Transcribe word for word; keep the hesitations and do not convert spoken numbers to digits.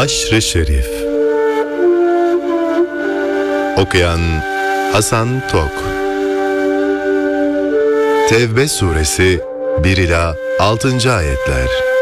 Haşr-ı Şerif. Okuyan Hasan Tok. Tevbe suresi bir ila altıncı ayetler.